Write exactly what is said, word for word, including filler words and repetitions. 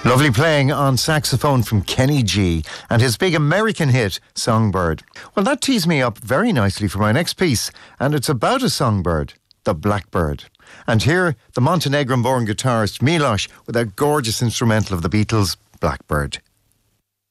Lovely playing on saxophone from Kenny G and his big American hit, Songbird. Well, that tees me up very nicely for my next piece, and it's about a songbird, the blackbird. And here, the Montenegrin-born guitarist Milos with a gorgeous instrumental of the Beatles' Blackbird.